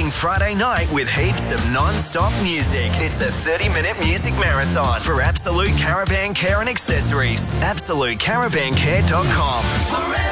exciting Friday night with heaps of non-stop music. It's a 30-minute music marathon for Absolute Caravan Care and Accessories. AbsoluteCaravanCare.com.